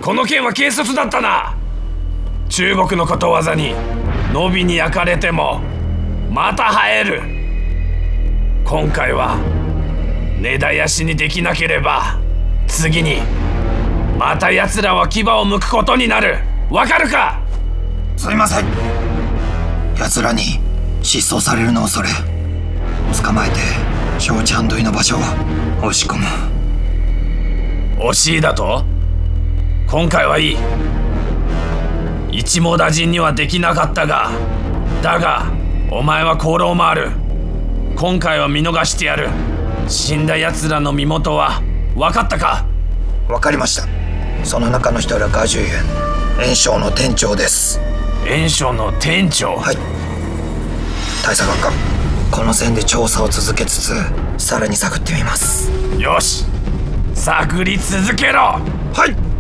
この件は軽率だったな。中国のことわざに野火に焼かれてもまた生える。今回は根絶やしにできなければ次にまた奴らは牙を剥くことになる。わかるか？ すいません。奴らに失踪されるのを恐れ、捕まえて小ちゃんどいの場所を押し込む。 惜しいだと？今回はいい。一網打尽にはできなかったが、だがお前は功労もある。今回は見逃してやる。死んだ奴らの身元は分かったか？ 分かりました。その中の一人はガジュイエン、炎章の店長です。 炎章の店長？ はい。大佐学官、この線で調査を続けつつさらに探ってみます。 よし、探り続けろ。 はい。